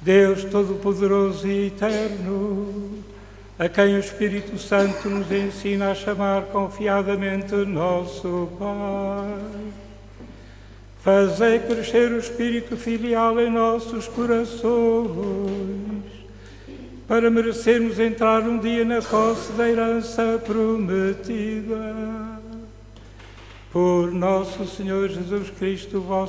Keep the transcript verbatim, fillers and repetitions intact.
Deus Todo-Poderoso e Eterno, a quem o Espírito Santo nos ensina a chamar confiadamente nosso Pai, fazei crescer o espírito filial em nossos corações, para merecermos entrar um dia na posse da herança prometida. Por nosso Senhor Jesus Cristo, vosso